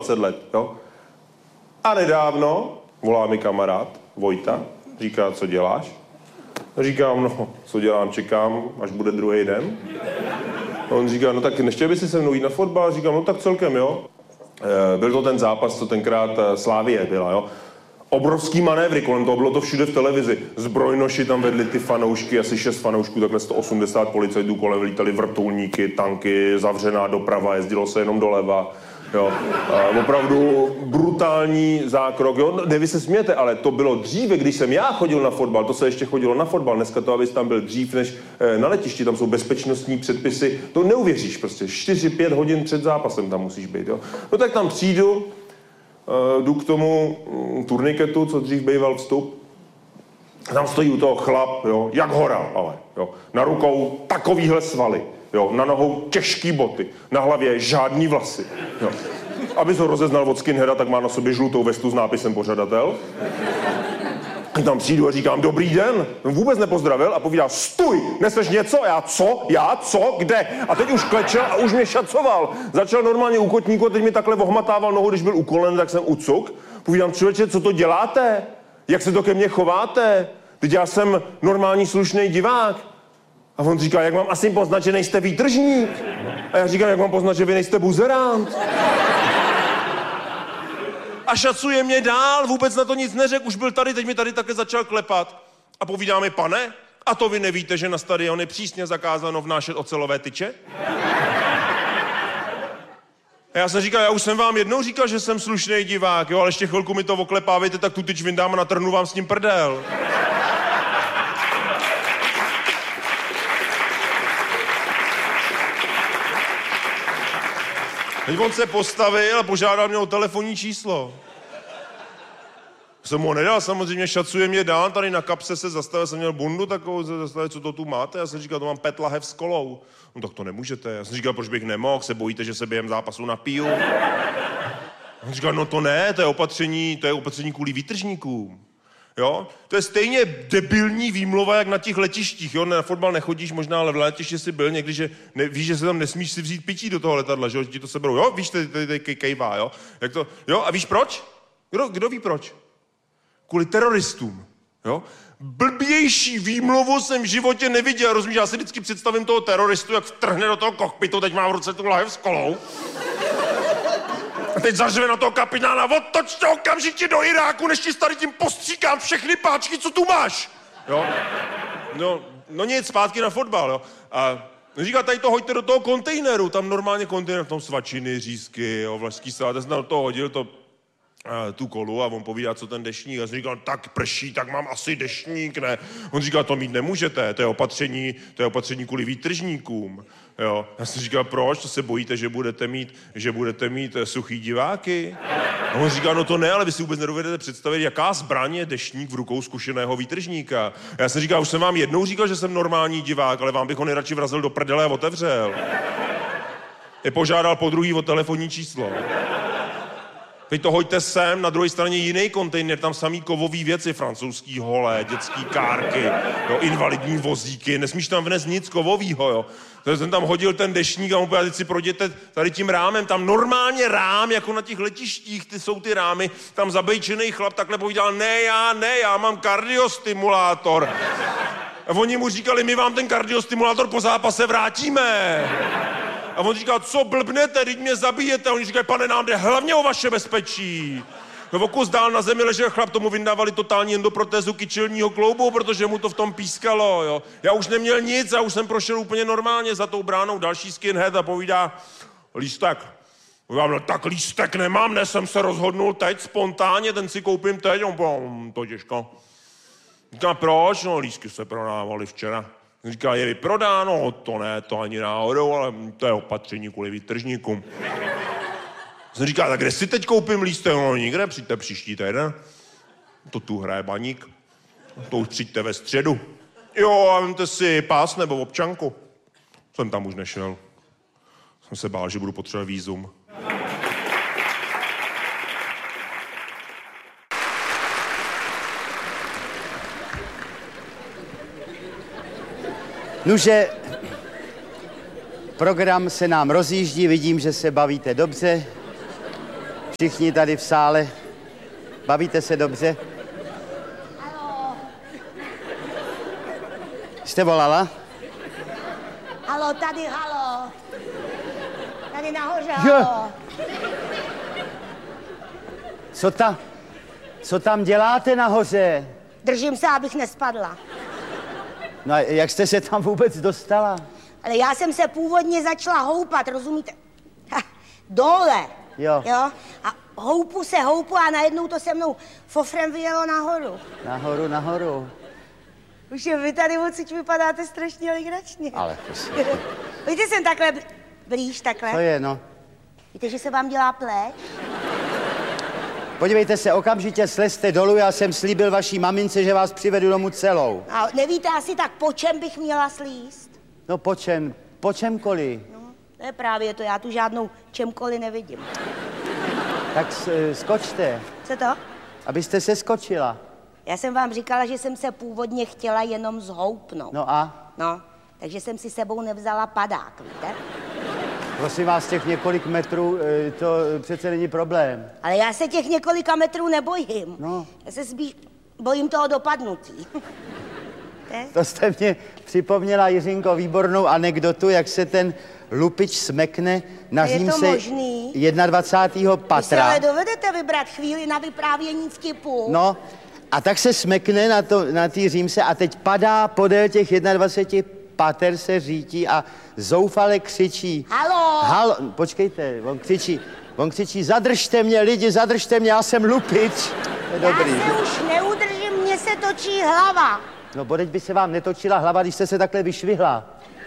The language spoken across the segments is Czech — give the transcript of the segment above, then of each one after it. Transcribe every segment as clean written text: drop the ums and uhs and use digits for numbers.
20 let, jo. A nedávno volá mi kamarád, Vojta, říká, co děláš? Říkám, no, co dělám, čekám, až bude druhý den. A on říká, no tak nechtěl by si se mnou jít na fotbal? Říkám, no tak celkem, jo. Byl to ten zápas, co tenkrát Slavie byla, jo. Obrovský manévry, kolem toho bylo to všude v televizi. Zbrojnoši tam vedli ty fanoušky, asi 6 fanoušků, takhle 180 policajtů kolem, lítali vrtulníky, tanky, zavřená doprava, jezdilo se jenom doleva. Jo. Opravdu brutální zákrok, jo. No, ne, vy se smějete, ale to bylo dříve, když jsem já chodil na fotbal, to se ještě chodilo na fotbal, dneska to, abys tam byl dřív než na letišti, tam jsou bezpečnostní předpisy, to neuvěříš prostě, 4-5 hodin před zápasem tam musíš být, jo. No tak tam přijdu, jdu k tomu turniketu, co dřív býval vstup. Tam stojí u toho chlap, jo, jak hora, ale, jo. Na rukou takovýhle svaly, jo, na nohou těžký boty, na hlavě žádný vlasy, jo. Abys ho rozeznal od skinheada, tak má na sobě žlutou vestu s nápisem pořadatel. Tam přijdu a říkám, dobrý den. Vůbec nepozdravil a povídá, stůj, neseš něco? Já co? Já co? Kde? A teď už klečel a už mě šacoval. Začal normálně u kotníku a teď mi takhle ohmatával nohu, když byl ukolen, tak jsem ucuk. Povídám, člověče, co to děláte? Jak se to ke mně chováte? Teď já jsem normální slušný divák. A on říká, jak mám asi poznat, že nejste výtržník? A já říkám, jak mám poznat, že vy nejste buzerant? A šacuje mě dál, vůbec na to nic neřekl, už byl tady, teď mi tady také začal klepat. A povídá mi, pane, a to vy nevíte, že na stadion je přísně zakázáno vnášet ocelové tyče? A já jsem říkal, já už jsem vám jednou říkal, že jsem slušný divák, jo, ale ještě chvilku mi to oklepávejte, tak tu tyč vyndám a natrhnu vám s tím prdel. Teď on se postavil a požádal mě o telefonní číslo. Jsem mu nedal, samozřejmě šacuje mě dál, tady na kapse se zastavil, jsem měl bundu takovou, zastavil, co to tu máte? Já jsem říkal, to mám 5 lahev s kolou. No tak to nemůžete. Já jsem říkal, proč bych nemohl, se bojíte, že se během zápasu napiju? On říkal, no to ne, to je opatření kvůli výtržníkům. Jo? To je stejně debilní výmluva, jak na těch letištích, jo? Na fotbal nechodíš možná, ale v letišti jsi byl někdy, že víš, že se tam nesmíš si vzít pití do toho letadla, že ti to seberou, jo? Víš, tady kejvá, jo? Jak to, jo? A víš proč? Kdo ví proč? Kvůli teroristům, jo? Blbější výmluvu jsem v životě neviděl, rozumíš? Já si vždycky představím toho teroristu, jak vtrhne do toho kokpitu, teď má v ruce tu lahev s kolou. A teď zařve na toho kapitána, otoč to okamžitě do Iráku, než ti tady tím postříkám všechny páčky, co tu máš. Jo? No nic, zpátky na fotbal, jo? A říká, tady to hoďte do toho kontejneru, tam normálně kontejner, tam svačiny, řízky, jo, vlašský salát, já jsem do toho hodil tu kolu a on povídá, co ten deštník. Já jsem říkal, tak prší, tak mám asi deštník, ne. On říká, to mít nemůžete, to je opatření kvůli výtržníkům. Jo. Já jsem říkal, proč? To se bojíte, že budete mít suchý diváky? A on říká, no to ne, ale vy si vůbec nedovedete představit, jaká zbraň je deštník v rukou zkušeného výtržníka. A já jsem říkal, už jsem vám jednou říkal, že jsem normální divák, ale vám bych ho nejradši vrazil do prdele a otevřel. Je požádal podruhý o telefonní číslo. Teď to hoďte sem, na druhé straně jiný kontejner, tam samý kovový věci, francouzský hole, dětský kárky, jo, invalidní vozíky, nesmíš tam vnést nic kovovýho, jo. Takže jsem tam hodil ten deštník a on povedal, teď si projděte tady tím rámem, tam normálně rám, jako na těch letištích, jsou ty rámy, tam zabejčený chlap takhle povídal, ne, já mám kardiostimulátor. A oni mu říkali, my vám ten kardiostimulátor po zápase vrátíme. A on říkal, co blbnete, teď mě zabijete. A oni říkají, pane, nám jde hlavně o vaše bezpečí. No, kus dál na zemi ležel chlap, tomu vyndávali totální endoprotézu kyčelního kloubu, protože mu to v tom pískalo, jo. Já už neměl nic, já už jsem prošel úplně normálně za tou bránou další skinhead a povídá, lístek. No, tak lístek nemám, ne, jsem se rozhodnul teď spontánně, ten si koupím teď, to těžko. Říká, proč? No, lístky se prodávali včera. Říká, je vyprodáno? To ne, to ani náhodou, ale to je opatření kvůli výtržníkům. Jsem říká, tak kde si teď koupím lístek? No nikde, přijďte příští týden. To tu hraje Baník. To už přijďte ve středu. Jo, a vemte si pás nebo občanku. Jsem tam už nešel. Jsem se bál, že budu potřebovat vízum. Nuže, program se nám rozjíždí, vidím, že se bavíte dobře. Všichni tady v sále. Bavíte se dobře? Haló. Jste volala? Haló, tady, haló. Tady nahoře, haló. Co tam děláte nahoře? Držím se, abych nespadla. No a jak jste se tam vůbec dostala? Ale já jsem se původně začala houpat, rozumíte? Dole. Jo. A houpu a najednou to se mnou fofrem vyjelo nahoru. Nahoru. Už je vy tady odsud vypadáte strašně legračně. Ale prosím. Víte, jsem takhle blíž, takhle. To je, no. Víte, že se vám dělá pleť? Podívejte se, okamžitě slezte dolů, já jsem slíbil vaší mamince, že vás přivedu domů celou. A nevíte asi tak, po čem bych měla slízt? No po čemkoliv. No, to je právě to, já tu žádnou čemkoliv nevidím. Tak skočte, Co to? abyste se skočila. Já jsem vám říkala, že jsem se původně chtěla jenom zhoupnout. No a? No, takže jsem si sebou nevzala padák, víte? Prosím vás, těch několik metrů, to přece není problém. Ale já se těch několika metrů nebojím. No. Já se spíš bojím toho dopadnutí. To jste mě připomněla, Jiřinko, výbornou anekdotu, jak se ten lupič smekne na římse 21. patra. Vy si ale dovedete vybrat chvíli na vyprávění vtipu. No, a tak se smekne na té římse a teď padá podél těch 21 pater, se řítí a zoufale křičí. Haló! Počkejte, on křičí, zadržte mě, lidi, zadržte mě, já jsem lupič. To je dobrý. Já se už neudržím, mně se točí hlava. No, bodeď by se vám netočila hlava, když jste se takhle vyšvihla.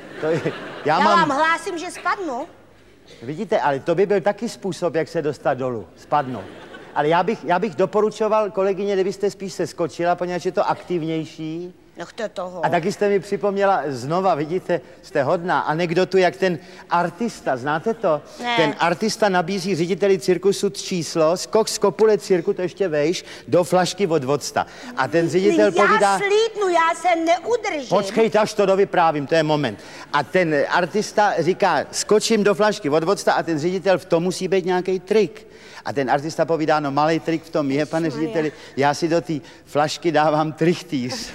Já vám hlásím, že spadnu. Vidíte, ale to by byl taky způsob, jak se dostat dolů, spadnout. Ale já bych doporučoval, kolegyně, kdybyste spíš se skočila, poněvadž je to aktivnější. Nechte toho. A taky jste mi připomněla znova, vidíte, jste hodná, anekdotu, jak ten artista, znáte to? Ne. Ten artista nabízí řediteli cirkusu číslo, skok z kopule cirku, to ještě vejš, do flašky od vodsta. A ten ředitel povídá... Já slítnu, já se neudržím. Počkejte, až to dovyprávím, to je moment. A ten artista říká, skočím do flašky od vodsta a ten ředitel, v tom musí být nějaký trik. A ten artista povídá, no malej trik v tom je, pane řediteli, já si do té flašky dávám trichtýř.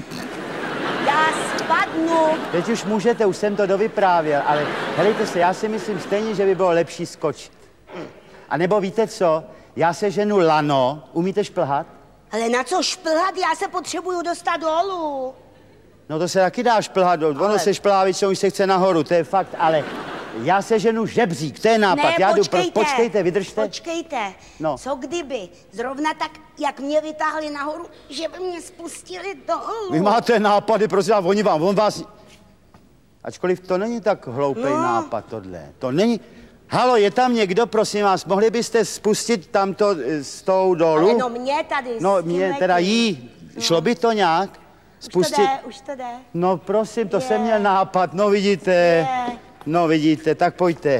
Já spadnu. Teď už můžete, už jsem to dovyprávěl, ale helejte se, já si myslím stejně, že by bylo lepší skočit. A nebo víte co, já se ženu lano, umíte šplhat? Ale na co šplhat? Já se potřebuju dostat dolů. No to se taky dá šplhat dolů, ono se šplhá většinou, když se chce nahoru, to je fakt, ale já se ženu žebřík, to je nápad. Ne, já počkejte, vydržte. Počkejte, no. Co kdyby zrovna tak, jak mě vytáhli nahoru, že by mě spustili dolů? Vy máte nápady, prosím vás, on vás... Ačkoliv to není tak hloupej nápad tohle, to není... Halo, je tam někdo, prosím vás, mohli byste spustit tamto s tou dolů? Ale no mě tady no mě, teda jí, šlo by to nějak? Spustit... Už to jde. No prosím, to jsem měl nápad, no vidíte. No vidíte, tak pojďte.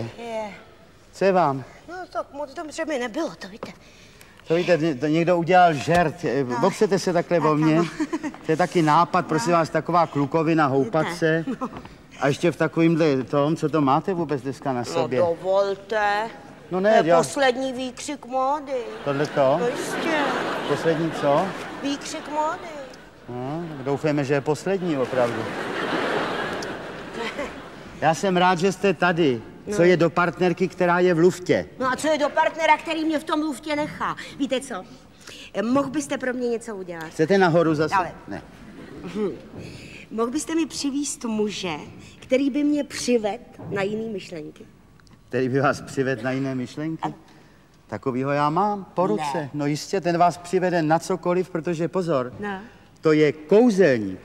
Co je vám? No tak moc dobře mi nebylo, to víte. To víte, to někdo udělal žert. Opřete se takhle o mě. To je taky nápad, prosím vás, taková klukovina, houpat se. A ještě v takovýmhle tom, co to máte vůbec dneska na sobě? No dovolte. No ne, to je poslední výkřik módy. Tohle to? No jistě. Poslední co? Výkřik módy. No, doufejme, že je poslední opravdu. Já jsem rád, že jste tady. Co je do partnerky, která je v luftě? No a co je do partnera, který mě v tom luftě nechá? Víte co? Mohl byste pro mě něco udělat? Chcete nahoru zase? Ale... Ne. Mohl byste mi přivízt muže, který by mě přivedl na jiný myšlenky? Který by vás přivedl na jiné myšlenky? Takovýho já mám po ruce. Ne. No jistě, ten vás přivede na cokoliv, protože pozor, to je kouzelník.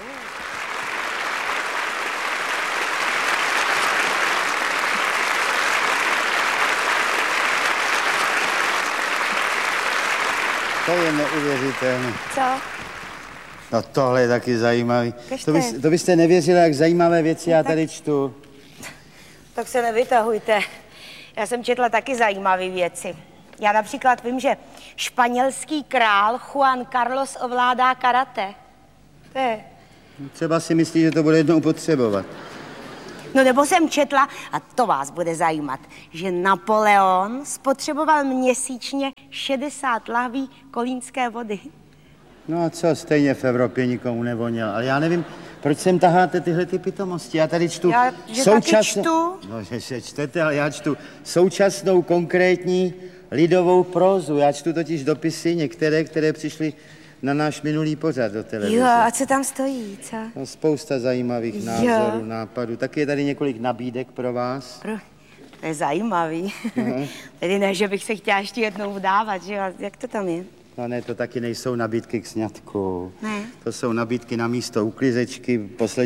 To je neuvěřitelné. Co? No tohle je taky zajímavý. To byste nevěřila, jak zajímavé věci já tady čtu. Tak se nevytahujte. Já jsem četla taky zajímavé věci. Já například vím, že španělský král Juan Carlos ovládá karate. To je... Třeba si myslí, že to bude jednou potřebovat. No nebo jsem četla, a to vás bude zajímat, že Napoleon spotřeboval měsíčně 60 lahví kolínské vody. No a co, stejně v Evropě nikomu nevoněl, ale já nevím, proč sem taháte tyhle ty pitomosti? Já tady čtu taky čtu. No, že se čtete, ale já čtu současnou konkrétní lidovou prózu. Já čtu totiž dopisy některé, které přišly na náš minulý pořad do televize. Jo, a co tam stojí, co? No, spousta zajímavých názorů, nápadů. Taky je tady několik nabídek pro vás. To je zajímavý. Tedy ne, že bych se chtěla ještě jednou vdávat, že jo? Jak to tam je? No ne, to taky nejsou nabídky k sňatku. Ne. To jsou nabídky na místo uklizečky.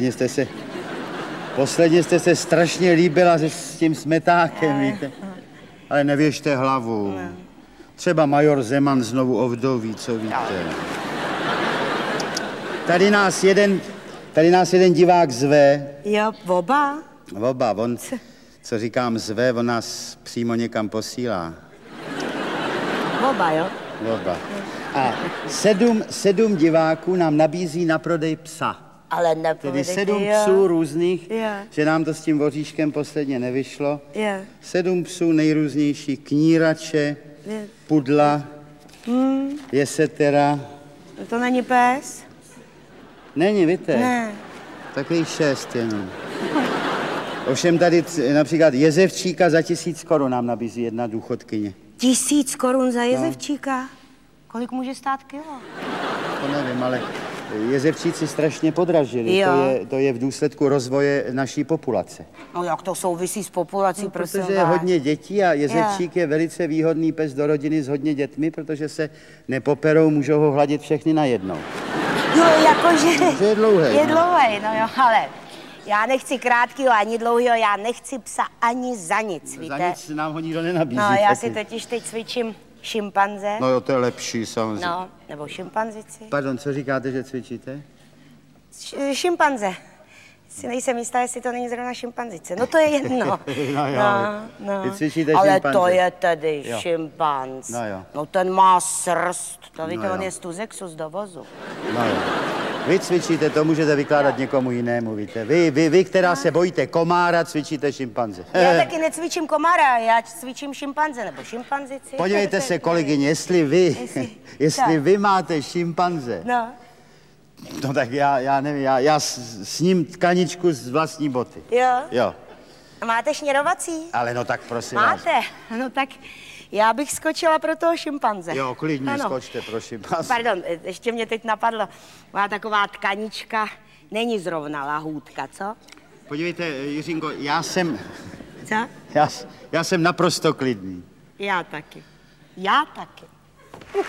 Posledně jste se strašně líbila s tím smetákem, víte. Ale nevěžte hlavu. Třeba major Zeman znovu ovdoví, co víte. Tady nás jeden divák zve. Jo, oba? Oba, on, co říkám zve, on nás přímo někam posílá. Oba, jo? Oba. A sedm diváků nám nabízí na prodej psa. Ale nepovedete, Tedy 7 psů různých, Jo. že nám to s tím voříškem posledně nevyšlo. Jo. 7 psů nejrůznější, knírače, Jo. pudla, jesetera. To není pes? Není, víte? Ne. Takových 6 jenom. Ovšem tady například jezevčíka za 1000 korun nám nabízí jedna důchodkyně. 1000 korun za jezevčíka? Kolik může stát kilo? To nevím, ale jezevčíci strašně podražili. Jo. To je v důsledku rozvoje naší populace. No jak to souvisí s populací, prosím Protože je vás? hodně dětí a jezevčík je velice výhodný pes do rodiny s hodně dětmi, protože se nepoperou, můžou ho hladit všechny najednou. Jo, jakože... Že je dlouhej. Je dlouhej, no jo, ale já nechci krátkýho ani dlouhýho, já nechci psa ani za nic, víte? Za nic nám ho nikdo nenabízí. No, já taky. si totiž teď cvičím šimpanze. No jo, to je lepší samozřejmě. No, nebo šimpanzici. Pardon, co říkáte, že cvičíte? Šimpanze. Si nejsem jistá, jestli to není zrovna šimpanzice. No to je jedno. No jo, no. vy cvičíte ale šimpanze. to je tedy Jo. šimpanz. No jo. No ten má srst. To víte, No on jo. je z Tuzexu z dovozu. No jo. Vy cvičíte, to můžete vykládat někomu jinému, víte. Vy, která se bojíte komára, cvičíte šimpanze. Já taky necvičím komára, já cvičím šimpanze nebo šimpanzici. Podívejte se, kolegyně, jestli vy máte šimpanze, No, no tak já nevím, já s ním tkaničku z vlastní boty. jo. Jo, A máte šněrovací? ale no tak prosím vás. Máte? No tak já bych skočila pro toho šimpanze. Jo, klidně Ano. skočte, prosím vás. Pardon, ještě mě teď napadlo. Má taková tkanička, není zrovna lahůdka, co? Podívejte, Jiřinko, Co? já jsem naprosto klidný. Já taky. Já taky.